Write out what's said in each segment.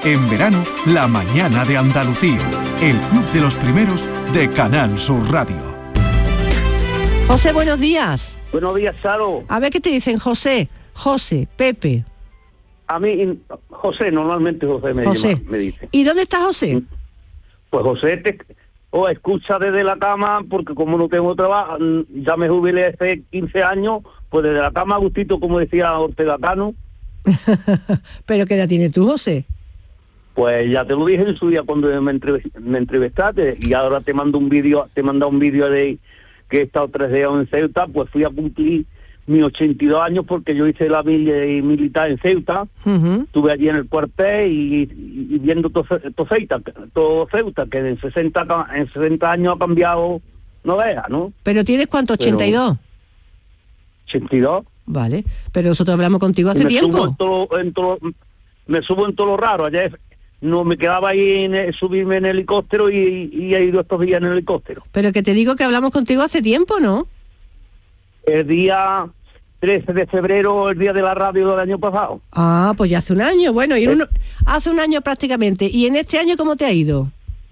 En verano, La Mañana de Andalucía, el club de los primeros de Canal Sur Radio. José, buenos días. Buenos días, Charo. A ver qué te dicen, José, Pepe. A mí, José, normalmente José me dice. ¿Y dónde está José? Pues José escucha desde la cama, porque como no tengo trabajo, ya me jubilé hace 15 años, pues desde la cama, gustito, como decía Ortega Cano. ¿Pero qué edad tienes tú, José? Pues ya te lo dije en su día cuando me entrevistaste, y ahora te mando un vídeo, de que he estado 3 días en Ceuta. Pues fui a cumplir mis 82 años porque yo hice la militar en Ceuta. Estuve allí en el cuartel y viendo todo Ceuta, que en 60 años ha cambiado, no veas, ¿no? ¿Pero tienes cuánto, 82? 82. Vale, pero nosotros hablamos contigo hace tiempo. Me subo en todo lo raro. Ayer no me quedaba ahí subirme en helicóptero y he ido estos días en helicóptero. Pero que te digo que hablamos contigo hace tiempo, ¿no? El día 13 de febrero, el día de la radio del año pasado. Ah, pues ya hace un año. Bueno, hace un año prácticamente. ¿Y en este año cómo te ha ido?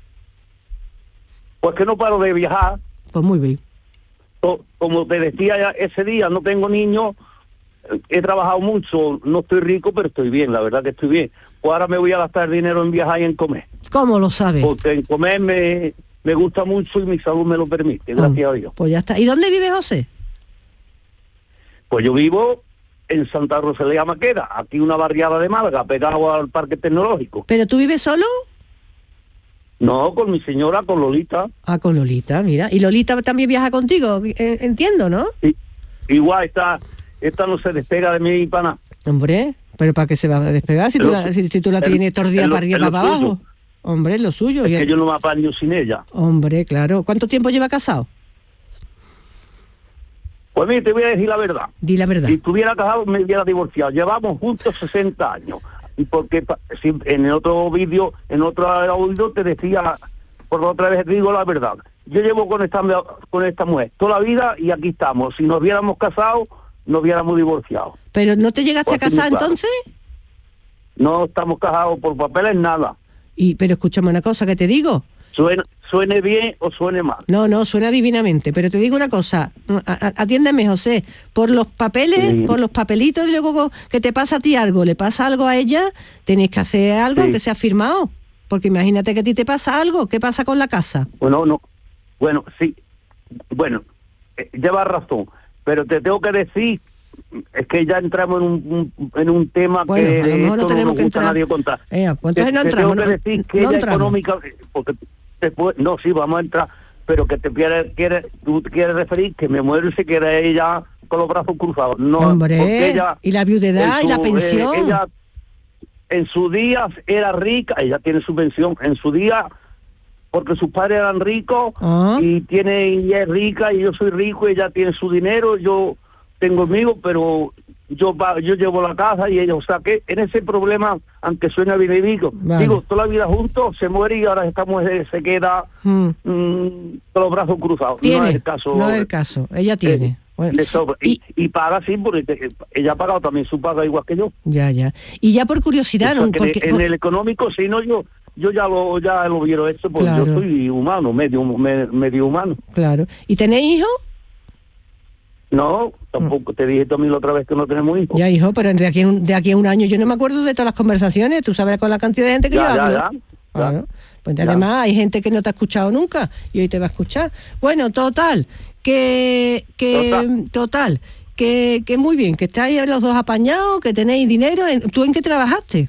Pues que no paro de viajar. Pues muy bien. Como te decía ya ese día, no tengo niños, he trabajado mucho, no estoy rico, pero estoy bien, la verdad que estoy bien. Pues ahora me voy a gastar dinero en viajar y en comer. ¿Cómo lo sabes? Porque en comer me gusta mucho y mi salud me lo permite, gracias a Dios. Pues ya está. ¿Y dónde vive José? Pues yo vivo en Santa Rosalía Maqueda, aquí una barriada de Málaga, pegado al Parque Tecnológico. ¿Pero tú vives solo? No, con mi señora, con Lolita. Ah, con Lolita, mira. ¿Y Lolita también viaja contigo? Entiendo, ¿no? Sí. Igual, esta no se despega de mí para nada. Hombre, ¿pero para qué se va a despegar si tú la tienes todos los días para arriba y para abajo? Hombre, lo suyo. Es que yo no me apaño sin ella. Hombre, claro. ¿Cuánto tiempo lleva casado? Pues mira, te voy a decir la verdad. Di la verdad. Si estuviera casado me hubiera divorciado. Llevamos juntos 60 años. Y porque en el otro vídeo, en otro audio te decía, por otra vez digo la verdad. Yo llevo con esta mujer toda la vida y aquí estamos. Si nos hubiéramos casado, nos hubiéramos divorciado. ¿Pero no te llegaste a casar entonces? No estamos casados por papeles, nada. Pero escúchame una cosa que te digo. Suene bien o suene mal. No, suena divinamente, pero te digo una cosa, atiéndeme, José, por los papeles, sí, por los papelitos, y luego que te pasa a ti algo, le pasa algo a ella, tenéis que hacer algo, sí, que sea firmado, porque imagínate que a ti te pasa algo, ¿qué pasa con la casa? Sí, llevas razón, pero te tengo que decir, es que ya entramos en un tema que a lo mejor no tenemos que entrar. Nadie contar. Pues entonces no entramos. Tengo que decir que ella económica, porque después, no, sí, vamos a entrar, pero que tú quieres referir que me muero y se queda ella con los brazos cruzados. No, hombre, ella, y la viudedad y la pensión. Ella en su día era rica, ella tiene su pensión, en su día, porque sus padres eran ricos, y ella es rica y yo soy rico, ella tiene su dinero, yo tengo mío, pero yo llevo la casa y ella, o sea que en ese problema, aunque suena bien, digo, toda la vida juntos, se muere y ahora esta mujer se queda con los brazos cruzados. ¿Tiene? No es el caso. No es el caso, ella tiene. Bueno. Y paga, sí, porque ella ha pagado también su paga igual que yo. Ya. Y ya por curiosidad, o sea, porque en el económico, si no, yo ya lo vieron esto, porque claro, yo soy humano, medio humano. Claro. ¿Y tenéis hijos? No, tampoco. Te dije también la otra vez que no tenemos hijos. Ya, hijo, pero de aquí a un año yo no me acuerdo de todas las conversaciones. Tú sabes con la cantidad de gente que yo hablo. Claro. Pues además hay gente que no te ha escuchado nunca y hoy te va a escuchar. Bueno, total, que muy bien, que estáis los dos apañados, que tenéis dinero. ¿Tú en qué trabajaste?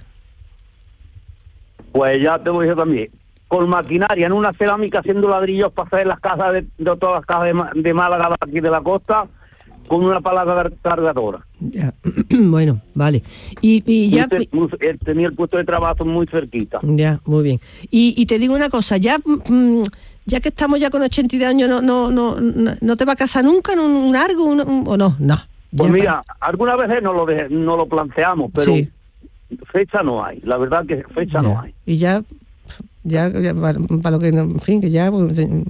Pues ya te voy a decir también. Con maquinaria, en una cerámica, haciendo ladrillos para hacer las casas de todas las casas de Málaga, de aquí de la costa, con una palanca cargadora. Ya. Bueno, vale. Y ya tenía el puesto de trabajo muy cerquita. Ya, muy bien. Y te digo una cosa, ya que estamos ya con 82 años, no te va a casar nunca en un largo o no? No. Pues mira, algunas veces no lo planteamos, pero sí, fecha no hay. La verdad que fecha no hay. Y ya para lo que, en fin, que ya...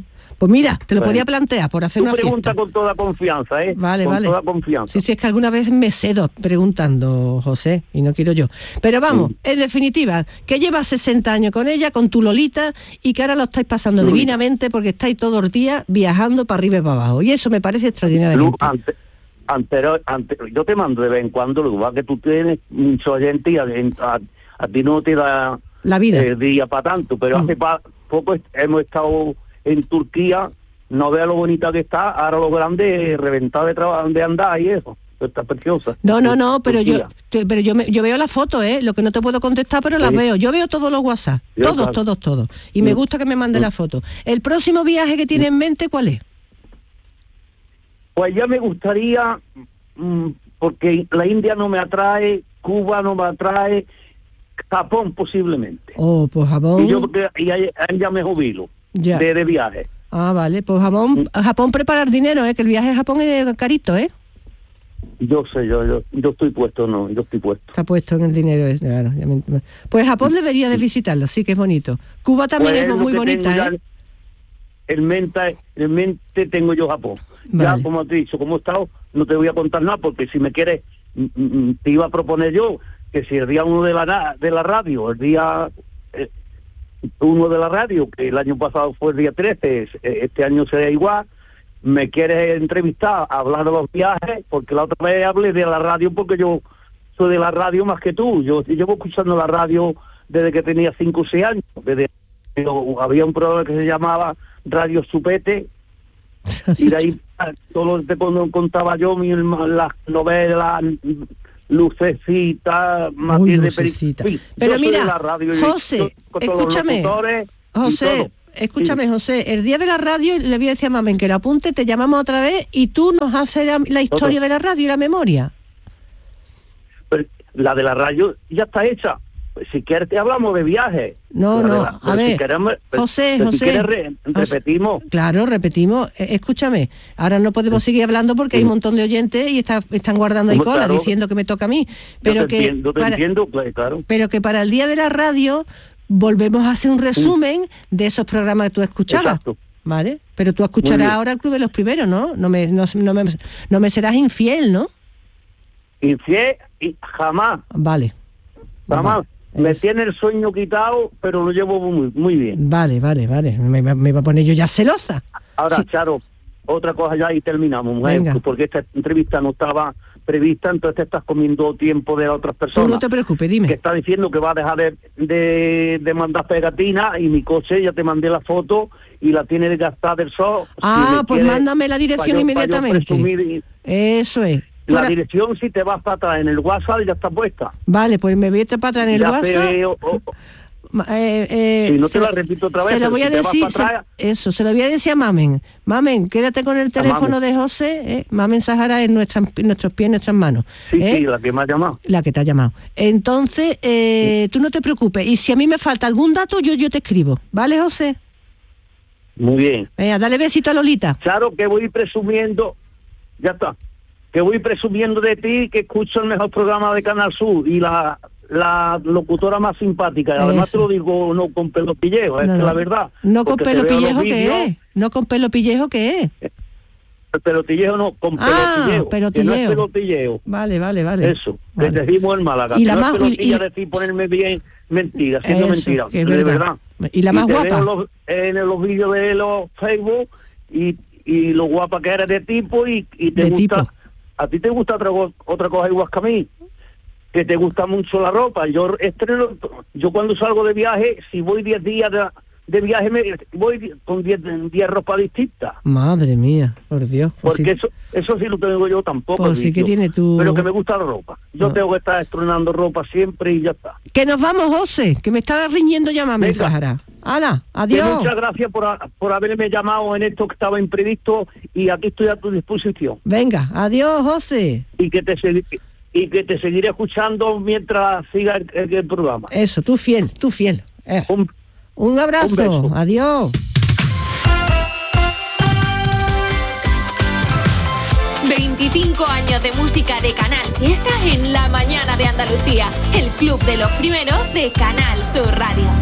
Pues mira, te lo podía plantear por hacer una pregunta fiesta. con toda confianza, ¿eh? Vale, con vale. toda confianza. Sí, es que alguna vez me cedo preguntando, José, y no quiero yo. Pero vamos, en definitiva, que llevas 60 años con ella, con tu Lolita, y que ahora lo estáis pasando divinamente porque estáis todos los días viajando para arriba y para abajo. Y eso me parece extraordinariamente. Yo te mando de vez en cuando, lo que pasa es que tú tienes mucha gente y a ti no te da la vida el día para tanto, pero hace poco hemos estado en Turquía, no veas lo bonita que está, ahora lo grande, reventada de andar y eso, está preciosa. No, pero yo veo las fotos, lo que no te puedo contestar, pero las veo. Yo veo todos los WhatsApp, todos. Y me gusta que me mande la foto. ¿El próximo viaje que tiene en mente cuál es? Pues ya me gustaría, porque la India no me atrae, Cuba no me atrae, Japón posiblemente. Oh, pues Japón. Y ahí ya me jubilo de viaje. Ah, vale, pues Japón preparar dinero, que el viaje a Japón es carito, Yo sé, yo estoy puesto, yo estoy puesto. Está puesto en el dinero, claro. Pues Japón debería de visitarlo, sí que es bonito. Cuba también es muy bonita, En mente tengo yo Japón. Vale. Ya, como te he dicho, como he estado, no te voy a contar nada, porque si me quieres, te iba a proponer yo que si el día 1 de la radio, el día 1 de la radio, que el año pasado fue el día 13, este año será igual, me quieres entrevistar, hablar de los viajes, porque la otra vez hablé de la radio, porque yo soy de la radio más que tú. Yo llevo escuchando la radio desde que tenía 5 o 6 años. Había un programa que se llamaba Radio Supete, y de ahí todo lo que contaba yo, las novelas, Lucecita, Matilde Lucecita. Pero mira, la radio, José, escúchame, José, el día de la radio le voy a decir a Mamen que la apunte, te llamamos otra vez y tú nos haces la historia de la radio y la memoria. Pero la de la radio ya está hecha. Si quieres te hablamos de viajes. A ver, José, repetimos. Claro, repetimos. Escúchame, ahora no podemos seguir hablando porque hay un montón de oyentes y están guardando ahí cola, diciendo que me toca a mí. Pero entiendo, claro. Pero que para el día de la radio volvemos a hacer un resumen de esos programas que tú escuchabas. Exacto. ¿Vale? Pero tú escucharás ahora el Club de los Primeros, ¿no? No me serás infiel, ¿no? Infiel y jamás. Vale. Jamás. Me tiene el sueño quitado, pero lo llevo muy bien. Vale. Me va a poner yo ya celosa. Ahora, sí. Charo, otra cosa ya y terminamos, mujer, porque esta entrevista no estaba prevista, entonces te estás comiendo tiempo de otras personas. Tú no te preocupes, dime. Que está diciendo que va a dejar de mandar pegatinas, y mi coche, ya te mandé la foto y la tiene gastada del sol. Pues mándame la dirección inmediatamente. Eso es. La dirección, si te vas para atrás en el WhatsApp, ya está puesta. Vale, pues me voy para atrás en el WhatsApp. Si no te la repito otra vez, se lo voy a decir, se lo voy a decir a Mamen. Mamen, quédate con el teléfono de José. Mamen Sahara en nuestros pies, en nuestras manos. Sí, la que me ha llamado. La que te ha llamado. Entonces, tú no te preocupes. Y si a mí me falta algún dato, yo te escribo. ¿Vale, José? Muy bien. Dale besito a Lolita. Claro que voy presumiendo, ya está, que voy presumiendo de ti, que escucho el mejor programa de Canal Sur y la locutora más simpática. Además te lo digo no con pelo pillejo, es la verdad. No con pelo pillejo, ¿qué es? No con pelo pillejo, ¿qué es? El pelotillejo no, con pelotillejo. Pelotillejo. No es pelotillejo. Vale. Eso, que decimos en Málaga. Y la más decir ponerme bien mentira, haciendo mentira, de verdad. Y la más guapa. Veo en los vídeos de los Facebook y lo guapa que eres de tipo y te gusta. Tipo. A ti te gusta otra cosa igual que a mí, que te gusta mucho la ropa. Yo cuando salgo de viaje, si voy 10 días de viaje, voy con 10 ropas distintas. Madre mía, por Dios. Porque eso sí lo tengo yo tampoco. Pues sí que tiene tu... Pero que me gusta la ropa. Yo tengo que estar estrenando ropa siempre y ya está. Que nos vamos, José, que me está riñendo ya Mamen Sahara. ¡Hala! ¡Adiós! Muchas gracias por haberme llamado en esto que estaba imprevisto y aquí estoy a tu disposición. Venga, adiós, José. Y que te seguiré escuchando mientras siga el programa. Eso, tú fiel. Un abrazo. Un beso. Adiós. 25 años de música de Canal Fiesta en la mañana de Andalucía. El Club de los Primeros de Canal Sur Radio.